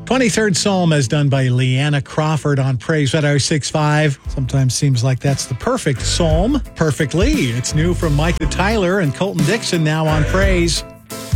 23rd Psalm as done by Leanna Crawford on Praise Red Hour 6.5. Sometimes seems like that's the perfect psalm. Perfectly. It's new from Micah Tyler and Colton Dixon now on Praise.